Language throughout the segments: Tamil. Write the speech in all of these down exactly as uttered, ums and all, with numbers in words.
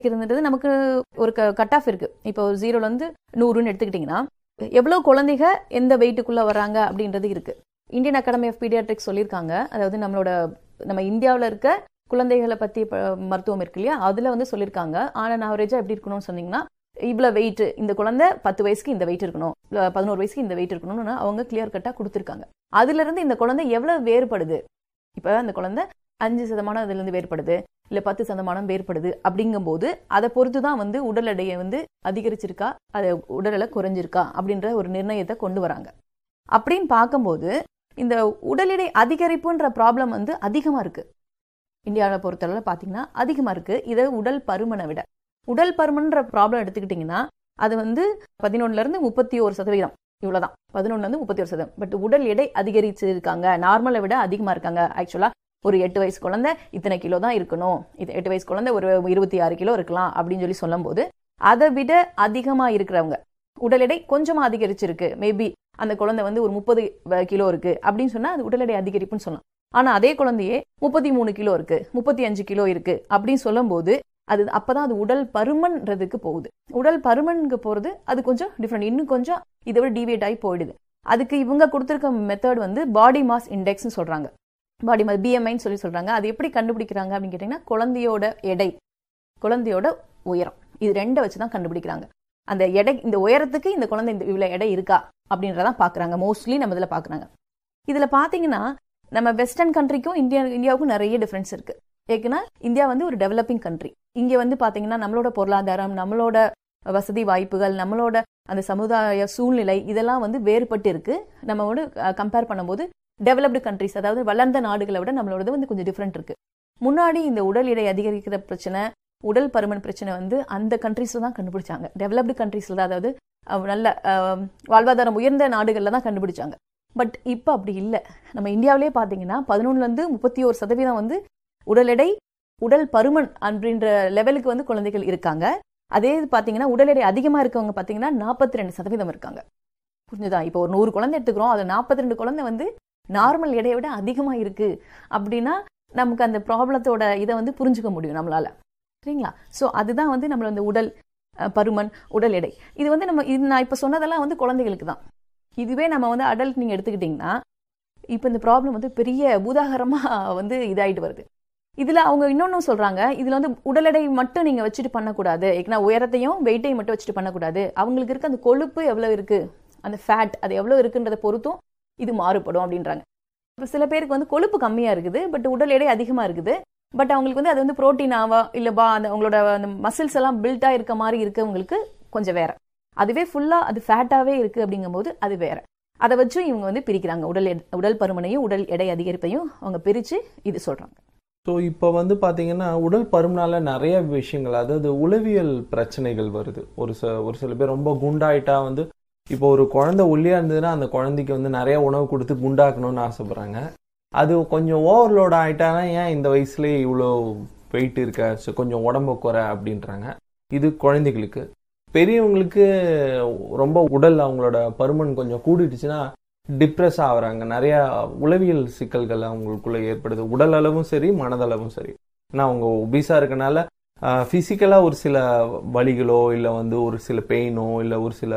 இருந்தது நமக்கு ஒரு கட் ஆஃப் இருக்கு. இப்போ ஜீரோல இருந்து நூறுன்னு எடுத்துக்கிட்டீங்கன்னா எவ்வளவு குழந்தைங்க எந்த வெயிட்டுக்குள்ள வராங்க அப்படின்றது இருக்கு. இந்தியன் அகாடமி ஆஃப் பீடியாட்ரிக்ஸ் சொல்லியிருக்காங்க. அதாவது நம்மளோட நம்ம இந்தியாவில் இருக்க குழந்தைகளை பத்தி மருத்துவம் இருக்கு இல்லையா, அதுல வந்து சொல்லியிருக்காங்க. ஆனா ஆவரேஜா எப்படி இருக்கணும்னு சொன்னீங்கன்னா இவ்வளவு வெயிட், இந்த குழந்தை பத்து வயசுக்கு இந்த வெயிட் இருக்கணும், பதினோரு வயசுக்கு இந்த வெயிட் இருக்கணும்னு அவங்க கிளியர் கட்டா கொடுத்துருக்காங்க. அதுல இருந்து இந்த குழந்தை எவ்வளவு வேறுபடுது, இப்ப அந்த குழந்தை அஞ்சு சதமானம் அதுல இருந்து வேறுபடுது, இல்ல பத்து சதமானம் வேறுபடுது அப்படிங்கும் போது அதை பொறுத்துதான் வந்து உடல் எடையை வந்து அதிகரிச்சிருக்கா, அது உடல் எடை குறைஞ்சிருக்கா அப்படின்ற ஒரு நிர்ணயத்தை கொண்டு வராங்க. அப்படின்னு பார்க்கும்போது இந்த உடல் எடை அதிகரிப்புன்ற ப்ராப்ளம் வந்து அதிகமா இருக்கு. இந்தியாவை பொறுத்தளவுல பாத்தீங்கன்னா அதிகமா இருக்கு. இதை உடல் பருமனை விட உடல் பருமன்ற ப்ராப்ளம் எடுத்துக்கிட்டீங்கன்னா அது வந்து பதினொன்னுல இருந்து முப்பத்தி ஒரு சதவீதம் இவ்வளவுதான், பதினொன்னுல இருந்து முப்பத்தி ஒரு சதவீதம். பட் உடல் எடை அதிகரிச்சு இருக்காங்க, நார்மலை விட அதிகமா இருக்காங்க. ஆக்சுவலா ஒரு எட்டு வயசு குழந்தை இத்தனை கிலோ தான் இருக்கணும், இது எட்டு வயசு குழந்தை ஒரு இருபத்தி ஆறு கிலோ இருக்கலாம் அப்படின்னு சொல்லி சொல்லும் போது அதை விட அதிகமா இருக்கிறவங்க உடல் எடை கொஞ்சமா அதிகரிச்சிருக்கு, மேபி அந்த குழந்தை வந்து ஒரு முப்பது கிலோ இருக்கு அப்படின்னு சொன்னா அது உடல் எடை அதிகரிப்புன்னு சொல்லலாம். ஆனா அதே குழந்தையே முப்பத்தி மூணு கிலோ இருக்கு, முப்பத்தி அஞ்சு கிலோ இருக்கு அப்படின்னு சொல்லும் போது அது அப்பதான் அது உடல் பருமன்றதுக்கு போகுது. உடல் பருமனுக்கு போறது அது கொஞ்சம் டிஃப்ரெண்ட், இன்னும் கொஞ்சம் இதை விட டிவியேட் ஆகி போயிடுது. அதுக்கு இவங்க கொடுத்திருக்க மெத்தட் வந்து பாடி மாஸ் இண்டெக்ஸ் சொல்றாங்க, பாடி மாஸ் பிஎம்ஐன்னு சொல்லி சொல்றாங்க. அது எப்படி கண்டுபிடிக்கிறாங்க அப்படின்னு கேட்டீங்கன்னா குழந்தையோட எடை, குழந்தையோட உயரம், இது ரெண்டை வச்சுதான் கண்டுபிடிக்கிறாங்க. அந்த எடை, இந்த உயரத்துக்கு இந்த குழந்தை இந்த இவ்வளவு எடை இருக்கா அப்படின்றதான் பாக்குறாங்க. மோஸ்ட்லி நம்ம இதுல பாக்குறாங்க. இதுல பாத்தீங்கன்னா நம்ம வெஸ்டர்ன் கண்ட்ரிக்கும் இந்தியா இந்தியாவுக்கும் நிறைய டிஃபரன்ஸ் இருக்கு. ஏன்னா இந்தியா வந்து ஒரு டெவலப்பிங் கண்ட்ரி. இங்க வந்து பாத்தீங்கன்னா நம்மளோட பொருளாதாரம், நம்மளோட வசதி வாய்ப்புகள், நம்மளோட அந்த சமுதாய சூழ்நிலை இதெல்லாம் வந்து வேறுபட்டு இருக்கு. நம்மளோட கம்பேர் பண்ணும்போது டெவலப்டு கண்ட்ரிஸ், அதாவது வளர்ந்த நாடுகளை விட நம்மளோட வந்து கொஞ்சம் டிஃப்ரெண்ட் இருக்கு. முன்னாடி இந்த உடல் எடை அதிகரிக்கிற பிரச்சனை, உடல் பருமன் பிரச்சனை வந்து அந்த கண்ட்ரீஸ்ல தான் கண்டுபிடிச்சாங்க. டெவலப்டு கண்ட்ரீஸ்ல தான், அதாவது நல்ல வாழ்வாதாரம் உயர்ந்த நாடுகள்ல தான் கண்டுபிடிச்சாங்க. பட் இப்ப அப்படி இல்லை. நம்ம இந்தியாவிலேயே பாத்தீங்கன்னா பதினொன்னுல இருந்து முப்பத்தி ஒரு சதவீதம் வந்து உடல் எடை உடல் பருமன் அப்படின்ற லெவலுக்கு வந்து குழந்தைகள் இருக்காங்க. அதே பாத்தீங்கன்னா உடல் எடை அதிகமா இருக்கவங்க பாத்தீங்கன்னா நாற்பத்தி ரெண்டு சதவீதம் இருக்காங்க. புரிஞ்சுதா? இப்போ ஒரு நூறு குழந்தை எடுத்துக்கிறோம், அது நாற்பத்தி ரெண்டு குழந்தை வந்து நார்மல் எடையை விட அதிகமா இருக்கு அப்படின்னா நமக்கு அந்த ப்ராப்ளத்தோட இதை வந்து புரிஞ்சுக்க முடியும் நம்மளால. சரிங்களா? ஸோ அதுதான் வந்து நம்மளோட அந்த உடல் பருமன், உடல் எடை. இது வந்து நம்ம இது நான் இப்ப சொன்னதெல்லாம் வந்து குழந்தைகளுக்கு தான். இதுவே நம்ம வந்து அடல்ட் நீங்க எடுத்துக்கிட்டீங்கன்னா இப்ப இந்த ப்ராப்ளம் வந்து பெரிய பூதாகரமா வந்து இதாயிட்டு வருது. இதுல அவங்க இன்னொன்னு சொல்றாங்க, இதுல வந்து உடல் எடை மட்டும் நீங்க வச்சுட்டு பண்ணக்கூடாது, ஏன்னா உயரத்தையும் வெயிட்டையும் மட்டும் வச்சுட்டு பண்ணக்கூடாது, அவங்களுக்கு இருக்க அந்த கொழுப்பு எவ்வளவு இருக்கு, அந்த ஃபேட் அது எவ்வளவு இருக்குன்றத பொறுத்தும் இது மாறுபடும் அப்படின்றாங்க. இப்போ சில பேருக்கு வந்து கொழுப்பு கம்மியா இருக்குது, பட் உடல் எடை அதிகமா இருக்குது. பட் அவங்களுக்கு வந்து அது வந்து புரோட்டீனாவா இல்ல பா அந்த அவங்களோட அந்த மசில்ஸ் எல்லாம் பில்டா இருக்க மாதிரி இருக்கவங்களுக்கு கொஞ்சம் வேற. அதுவே ஃபுல்லா அது ஃபேட்டாவே இருக்கு அப்படிங்கும் போது அது வேற. அதை வச்சும் இவங்க வந்து பிரிக்கிறாங்க. உடல் உடல் பருமனையும் உடல் எடை அதிகரிப்பையும் அவங்க பிரிச்சு இது சொல்றாங்க. ஸோ இப்போ வந்து பார்த்தீங்கன்னா உடல் பருமனால நிறைய விஷயங்கள், அதாவது உளவியல் பிரச்சனைகள் வருது. ஒரு ச ஒரு சில பேர் ரொம்ப குண்டாயிட்டா வந்து, இப்போ ஒரு குழந்தை ஒல்லியா இருந்ததுன்னா அந்த குழந்தைக்கு வந்து நிறைய உணவு கொடுத்து குண்டாக்கணும்னு ஆசைப்படுறாங்க. அது கொஞ்சம் ஓவர்லோட் ஆகிட்டானா ஏன் இந்த வயசுலேயே இவ்வளோ வெயிட் இருக்க, ஸோ கொஞ்சம் உடம்பு குறை அப்படின்றாங்க. இது குழந்தைகளுக்கு. பெரியவங்களுக்கு ரொம்ப உடல் அவங்களோட பருமன் கொஞ்சம் கூடிடுச்சுன்னா டிப்ரெஸ் ஆகுறாங்க. நிறைய உளவியல் சிக்கல்கள் அவங்களுக்குள்ள ஏற்படுது, உடல் அளவும் சரி மனதளவும் சரி. ஏன்னா அவங்க ஒபீஸா இருக்கனால பிசிக்கலா ஒரு சில வலிகளோ இல்லை வந்து ஒரு சில பெயினோ இல்லை ஒரு சில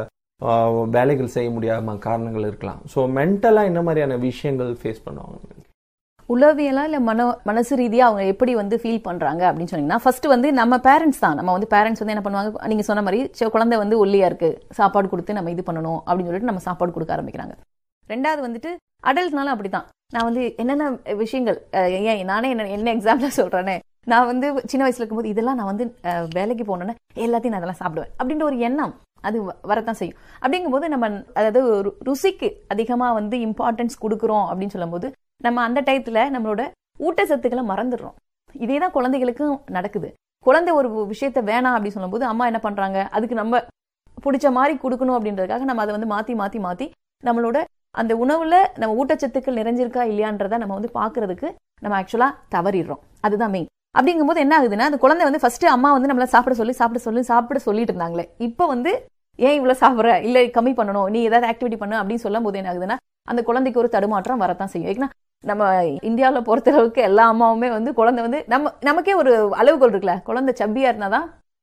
வேலைகள் செய்ய முடியாம காரணங்கள் இருக்கலாம். ஸோ மென்டலா என்ன மாதிரியான விஷயங்கள் ஃபேஸ் பண்ணுவாங்க? உளவியலா இல்ல மன மனசு ரீதியா அவங்க எப்படி வந்து ஃபீல் பண்றாங்க அப்படின்னு சொன்னீங்கன்னா, ஃபர்ஸ்ட் வந்து நம்ம பேரண்ட்ஸ் தான். நம்ம வந்து பேரண்ட்ஸ் வந்து என்ன பண்ணுவாங்க, நீங்க சொன்ன மாதிரி குழந்தை வந்து ஒல்லியா இருக்கு, சாப்பாடு கொடுத்து நம்ம இது பண்ணணும் அப்படின்னு சொல்லிட்டு நம்ம சாப்பாடு கொடுக்க ஆரம்பிக்கிறாங்க. ரெண்டாவது வந்துட்டு அடல்ட்னால அப்படித்தான். நான் வந்து என்னென்ன விஷயங்கள், ஏன் நானே என்ன என்ன எக்ஸாம்பிளா சொல்றேனே, நான் வந்து சின்ன வயசுல இருக்கும்போது இதெல்லாம் நான் வந்து வேலைக்கு போனோன்னே எல்லாத்தையும் நான் அதெல்லாம் சாப்பிடுவேன் அப்படின்ற ஒரு எண்ணம் அது வரத்தான் செய்யும். அப்படிங்கும்போது நம்ம அதாவது ருசிக்கு அதிகமா வந்து இம்பார்ட்டன்ஸ் கொடுக்குறோம் அப்படின்னு சொல்லும் போது நம்ம அந்த டயத்துல நம்மளோட ஊட்டச்சத்துக்களை மறந்துடுறோம். இதே தான் குழந்தைகளுக்கும் நடக்குது. குழந்தை ஒரு விஷயத்த வேணாம் அப்படின்னு சொல்லும் போது அம்மா என்ன பண்றாங்க, அதுக்கு நம்ம பிடிச்ச மாதிரி கொடுக்கணும் அப்படின்றதுக்காக நம்ம அதை வந்து மாத்தி மாத்தி மாத்தி நம்மளோட அந்த உணவுல நம்ம ஊட்டச்சத்துக்கள் நிறைஞ்சிருக்கா இல்லையான்றத நம்ம வந்து பாக்குறதுக்கு நம்ம ஆக்சுவலா தவறிடுறோம். அதுதான் மெயின். அப்படிங்கும் போது என்ன ஆகுதுன்னா, அந்த குழந்தை வந்து ஃபர்ஸ்ட் அம்மா வந்து நம்மள சாப்பிட சொல்லி சாப்பிட சொல்லி சாப்பிட சொல்லிட்டு இருந்தாங்களே, இப்ப வந்து ஏன் இவ்வளவு சாப்பிட்ற, இல்ல கம்மி பண்ணணும், நீ ஏதாவது ஆக்டிவிட்டி பண்ணு அப்படின்னு சொல்லும் போது என்ன ஆகுதுன்னா, அந்த குழந்தைக்கு ஒரு தடுமாற்றம் வரத்தான் செய்யும். ஏன்னா நம்ம இந்தியாவில பொறுத்த அளவுக்கு எல்லா அம்மாவுமே வந்து குழந்தை வந்து நம்ம நமக்கே ஒரு அளவுகோல் இருக்குல்ல, குழந்தை சப்பியா இருந்தாதான்